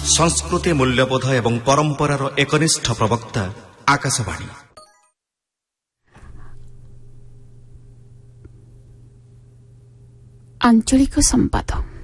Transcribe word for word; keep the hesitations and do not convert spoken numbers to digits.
संस्कृति मूल्यबोध एवं परंपरार एकनिष्ठ प्रवक्ता आकाशवाणी। आंचलिक संवाद।